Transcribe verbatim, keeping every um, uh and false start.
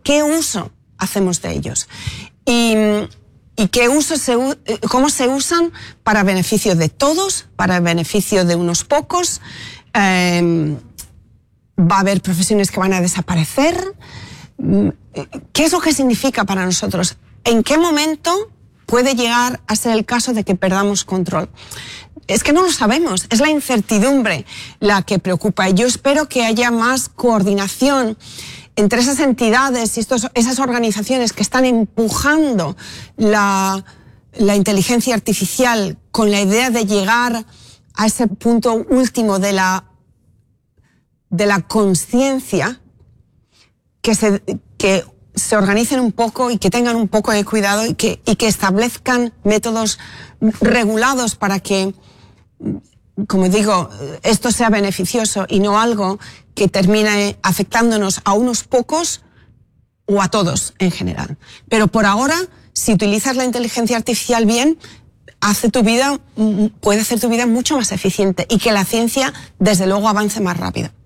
qué uso hacemos de ellos. Y, y qué uso se, cómo se usan para beneficio de todos, para beneficio de unos pocos. Eh, va a haber profesiones que van a desaparecer. ¿Qué es lo que significa para nosotros? ¿En qué momento puede llegar a ser el caso de que perdamos control? Es que no lo sabemos, es la incertidumbre la que preocupa. Y yo espero que haya más coordinación entre esas entidades y estos, esas organizaciones que están empujando la, la inteligencia artificial con la idea de llegar a ese punto último de la, de la conciencia, que se, que se organicen un poco y que tengan un poco de cuidado y que, y que establezcan métodos regulados para que, como digo, esto sea beneficioso y no algo que termine afectándonos a unos pocos o a todos en general. Pero por ahora, si utilizas la inteligencia artificial bien, hace tu vida, puede hacer tu vida mucho más eficiente y que la ciencia, desde luego, avance más rápido.